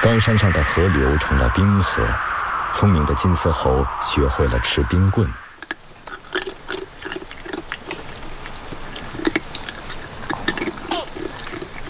高山上的河流成了冰河，聪明的金丝猴学会了吃冰棍。